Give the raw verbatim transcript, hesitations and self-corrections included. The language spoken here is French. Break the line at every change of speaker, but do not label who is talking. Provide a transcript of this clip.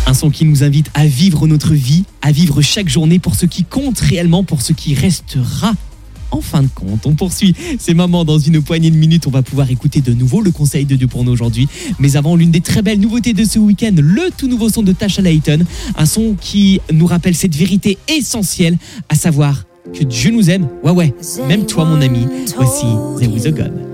Un son qui nous invite à vivre notre vie, à vivre chaque journée pour ce qui compte réellement, pour ce qui restera. En fin de compte, on poursuit ces moments dans une poignée de minutes. On va pouvoir écouter de nouveau le conseil de Dieu pour nous aujourd'hui. Mais avant, l'une des très belles nouveautés de ce week-end, le tout nouveau son de Tasha Layton. Un son qui nous rappelle cette vérité essentielle, à savoir que Dieu nous aime. Ouais, ouais, même toi, mon ami. Voici There Was a God.